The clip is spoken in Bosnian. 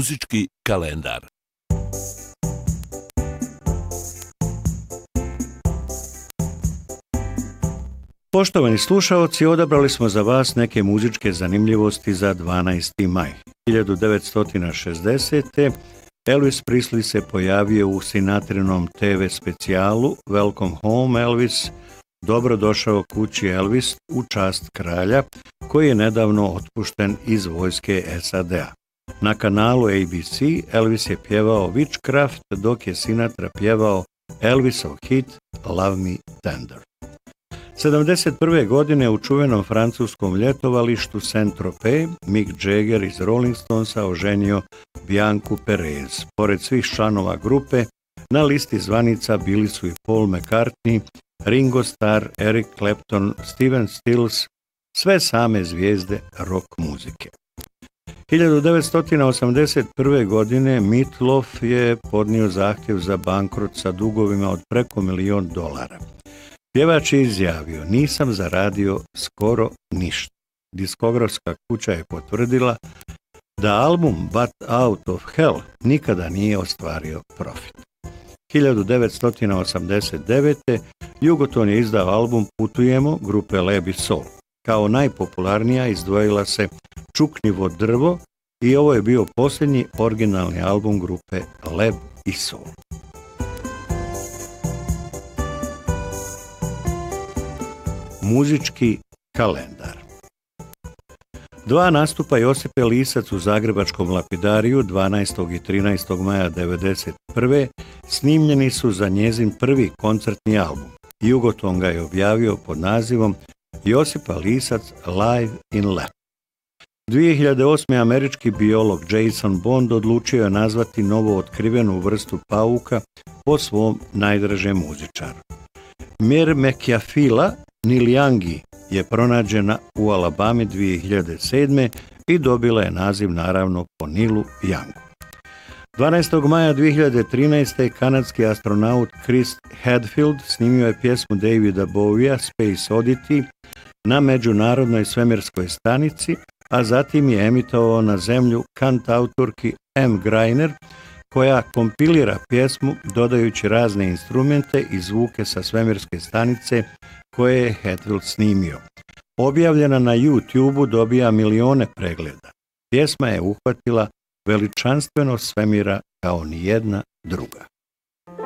Muzički kalendar. Poštovani slušaoci, odabrali smo za vas neke muzičke zanimljivosti za 12. maj. 1960. Elvis Presley se pojavio u Sinatrinom TV specijalu Welcome Home Elvis, dobro došao kući Elvis u čast kralja, koji je nedavno otpušten iz vojske SAD-a. Na kanalu ABC Elvis je pjevao Witchcraft, dok je Sinatra pjevao Elvisov hit Love Me Tender. 71. godine u čuvenom francuskom ljetovalištu Saint-Tropez Mick Jagger iz Rolling Stonesa oženio Biancu Perez. Pored svih članova grupe, na listi zvanica bili su i Paul McCartney, Ringo Starr, Eric Clapton, Steven Stills, sve same zvijezde rock muzike. 1981. godine Meat Loaf je podnio zahtjev za bankrot sa dugovima od preko $1 milion. Pjevač je izjavio: nisam zaradio skoro ništa. Diskografska kuća je potvrdila da album But Out of Hell nikada nije ostvario profit. 1989. Jugoton je izdao album Putujemo grupe Leb i Soul. Kao najpopularnija izdvojila se Čuknjivo drvo i ovo je bio posljednji originalni album grupe Leb i Soul. Muzički kalendar. Dva nastupa Josipe Lisac u zagrebačkom Lapidariju 12. i 13. maja 1991. snimljeni su za njezin prvi koncertni album. Jugoton ga je objavio pod nazivom Josipa Lisac Live in Lap. 2008. američki biolog Jason Bond odlučio je nazvati novo otkrivenu vrstu pauka po svom najdražem muzičaru. Myrmecia niliangi je pronađena u Alabami 2007. i dobila je naziv naravno po Nilu Youngu. 12. maja 2013. kanadski astronaut Chris Hadfield snimio je pjesmu Davida Bowiea Space Oddity na Međunarodnoj svemirskoj stanici, a zatim je emitovao na zemlju kantautorki M. Greiner, koja kompilira pjesmu dodajući razne instrumente i zvuke sa svemirske stanice koje je Hadfield snimio. Objavljena na YouTubeu dobija milione pregleda. Pjesma je uhvatila veličanstvenost svemira kao nijedna druga.